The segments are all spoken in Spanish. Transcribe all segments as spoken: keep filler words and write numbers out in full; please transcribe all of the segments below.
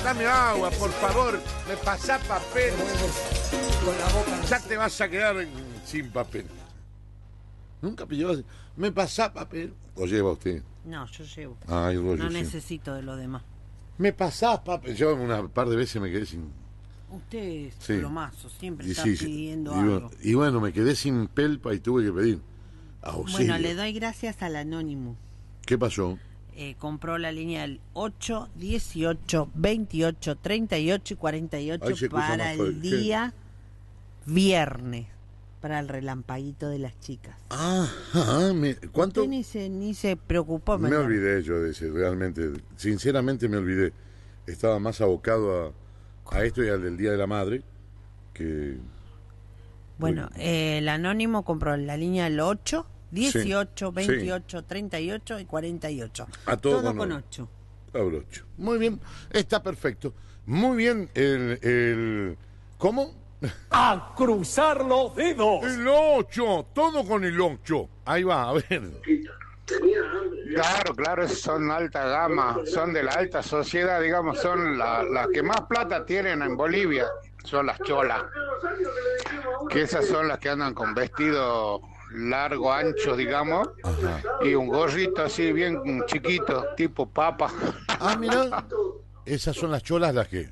dame agua, por favor. Me pasá papel. Con la boca. Ya te vas a quedar sin papel. Nunca pidió. Me pasá papel. ¿O lleva usted? No, yo llevo. Ay, rollo, no sí. necesito de lo demás. Me pasás papel. Yo una par de veces me quedé sin. Usted es Sí. plomazo, siempre Y está sí, sí. pidiendo y, algo. bueno, y bueno, me quedé sin pelpa y tuve que pedir auxilio. Bueno, le doy gracias al anónimo. ¿Qué pasó? Eh, compró la línea del ocho, dieciocho, veintiocho, treinta y ocho y cuarenta y ocho Ay, se escucha para más el fuerte. día viernes, para el relampaguito de las chicas. Ah, ah, me- ¿cuánto? Usted ni se, ni se preocupó. Me ¿verdad? olvidé yo de ese, realmente. Sinceramente me olvidé. Estaba más abocado a, a esto y al del Día de la Madre que... Bueno, eh, el anónimo compró la línea del ocho, dieciocho, Sí, veintiocho, treinta y ocho y cuarenta y ocho. A todo, Todo con, con o- ocho. abrocho. Muy bien, está perfecto. Muy bien, el... el ¿Cómo? A cruzar los dedos. El ocho, todo con el ocho. Ahí va, a ver. Claro, claro, esos son alta gama, son de la alta sociedad, digamos, son la- las que más plata tienen en Bolivia, son las cholas, que esas son las que andan con vestido largo, ancho, digamos, Ajá. y un gorrito así bien chiquito, tipo papa. Ah, mira, esas son las cholas las que...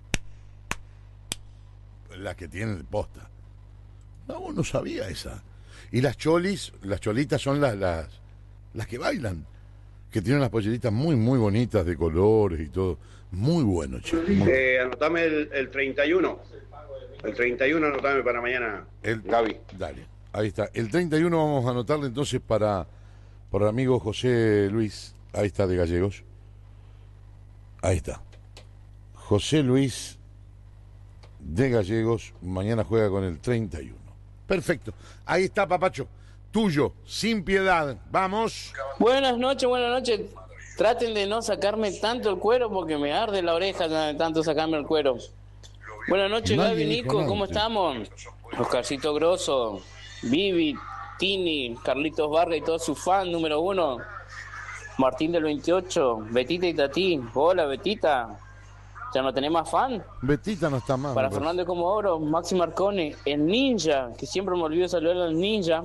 Las que tienen posta. No, no sabía esa. Y las cholis, las cholitas son las, las, las que bailan, que tienen unas polleritas muy, muy bonitas de colores y todo. Muy bueno, che. Muy- Eh, anotame el, el treinta y uno. El treinta y uno anotame para mañana, El, Gaby. Dale, ahí está. El treinta y uno vamos a anotarle entonces para, para el amigo José Luis. Ahí está, de Gallegos. Ahí está. José Luis de Gallegos. Mañana juega con el treinta y uno. Perfecto. Ahí está, papacho. Tuyo, sin piedad. Vamos. Buenas noches, buenas noches. Traten de no sacarme tanto el cuero porque me arde la oreja de tanto sacarme el cuero. Buenas noches, Nadie Gaby, dijo Nico, nada, ¿cómo sí. estamos? Oscarcito Grosso, Vivi, Tini, Carlitos Vargas y todo su fan número uno. Martín del veintiocho, Betita y Tati. Hola, Betita. ¿Ya no tenés más fan? Betita no está mal. Para me parece. Fernando Comodoro, Maxi Marcone, el Ninja, que siempre me olvido saludar al Ninja.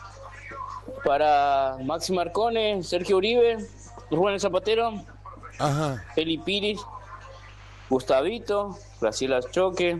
Para Maxi Marcone, Sergio Uribe, Rubén Zapatero, Ajá. Eli Piris, Gustavito, Graciela Choque,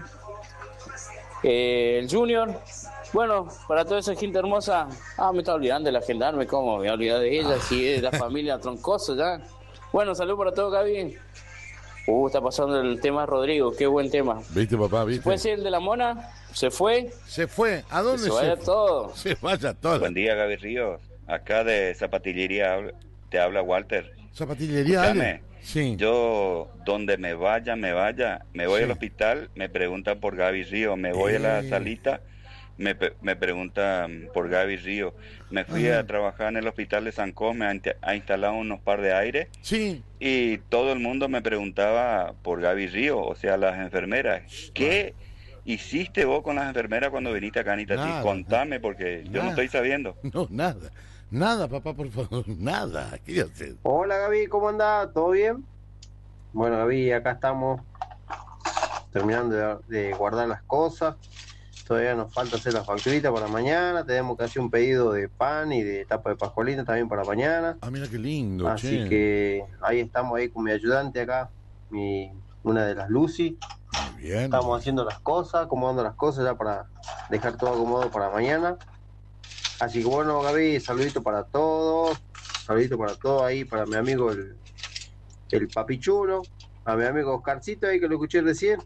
eh, el Junior. Bueno, para toda esa gente hermosa. Ah, me estaba olvidando de la gendarme, ¿cómo? Me voy a olvidar de ella, si es de la familia Troncoso ya. Bueno, salud para todos, Gaby. Uh, está pasando el tema de Rodrigo, qué buen tema. ¿Viste, papá? ¿Viste? ¿Puede ser el de la Mona? ¿Se fue? Se fue. ¿A Que dónde se se vaya fue? todo. Se vaya todo. Buen día, Gaby Ríos. Acá de Zapatillería habla- te habla Walter. Zapatillería, Escúchame, Ale. Sí. Yo, donde me vaya, me vaya, me voy Sí. al hospital, me preguntan por Gaby Ríos, me voy a la Eh. salita, me, pe- me preguntan por Gaby Ríos. Me fui Ajá. a trabajar en el hospital de San Cosme a, inte- a instalar unos par de aire Sí. y todo el mundo me preguntaba por Gaby Ríos, o sea, las enfermeras. ¿Qué hiciste vos con las enfermeras cuando viniste acá, Anita? Nada. Contame, porque yo Nada. no estoy sabiendo. No, nada. Nada, papá, por favor. Nada. ¿Qué haces? Hola Gaby, ¿cómo andás? ¿Todo bien? Bueno Gaby, acá estamos terminando de, de guardar las cosas. Todavía nos falta hacer la facturita para mañana. Tenemos que hacer un pedido de pan y de tapa de pascualina también para mañana. Ah, mira qué lindo, Así che. que ahí estamos ahí con mi ayudante acá, mi, una de las Lucy. Muy bien. Estamos haciendo las cosas, acomodando las cosas ya para dejar todo acomodado para mañana. Así que bueno, Gaby, saludito para todos, saludito para todos ahí, para mi amigo el, el papichulo, a mi amigo Oscarcito ahí que lo escuché recién.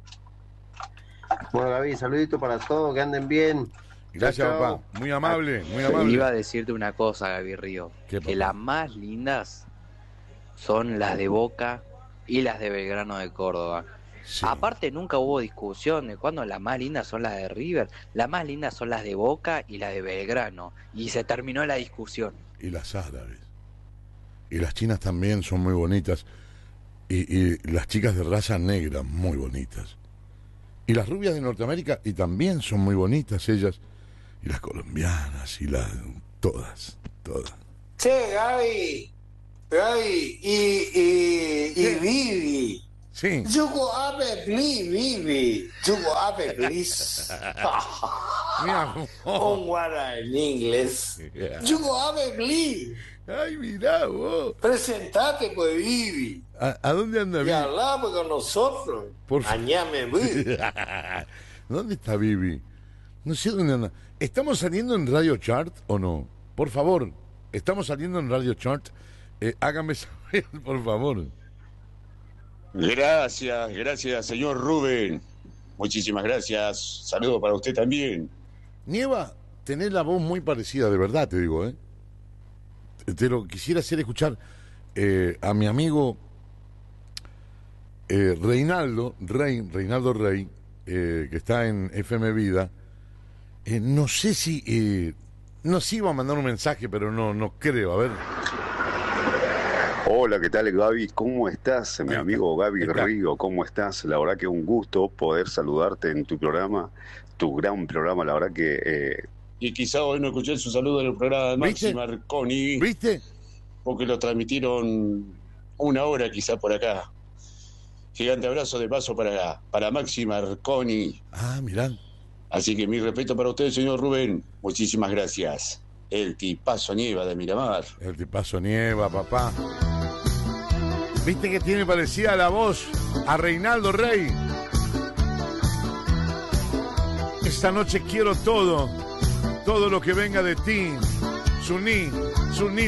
Bueno, Gaby, saludito para todos, que anden bien. Gracias, Chao, chao. papá. Muy amable, muy amable. Iba a decirte una cosa, Gaby Río, ¿Qué, que papá? las más lindas son las de Boca y las de Belgrano de Córdoba. Sí. Aparte nunca hubo discusión de cuándo las más lindas son las de River, las más lindas son las de Boca y las de Belgrano, y se terminó la discusión. Y las árabes. Y las chinas también son muy bonitas. Y, y las chicas de raza negra, muy bonitas. Y las rubias de Norteamérica, y también son muy bonitas ellas. Y las colombianas, y las... todas, todas. Che, Gaby, Gaby, y, y, y Vivi, Sí. Yugo Abe Bli Vivi. Yugo Abe Blis. Un guara en inglés. Yugo Abe Bli. Ay, mirá vos. Presentate, pues, Vivi. ¿A, a dónde anda Vivi? Y hablame con nosotros. Por Añame, Vivi. ¿Dónde está Vivi? No sé dónde anda. ¿Estamos saliendo en Radio Chart o no? Por favor, ¿estamos saliendo en Radio Chart? Eh, hágame saber, por favor. Gracias, gracias, señor Rubén. Muchísimas gracias. Saludo para usted también. Nieva, tenés la voz muy parecida, de verdad te digo, ¿eh? Te lo quisiera hacer escuchar eh, a mi amigo eh, Reinaldo, Rey, Reinaldo Rey, eh, que está en F M Vida. Eh, no sé si... Eh, no sé, iba a mandar un mensaje, pero no, no creo. A ver... Hola, ¿qué tal, Gaby? ¿Cómo estás? Mi amigo Gaby Río, ¿cómo estás? La verdad que es un gusto poder saludarte en tu programa, tu gran programa, la verdad que... Eh... Y quizá hoy no escuché su saludo en el programa de Maxi Marconi. ¿Viste? Porque lo transmitieron una hora quizá por acá. Gigante abrazo de paso para, para Maxi Marconi. Ah, mirá. Así que mi respeto para usted, señor Rubén. Muchísimas gracias. El tipazo Nieva de Miramar. El tipazo Nieva, papá. ¿Viste que tiene parecida la voz a Reinaldo Rey? Esta noche quiero todo, todo lo que venga de ti, Suní, Suní.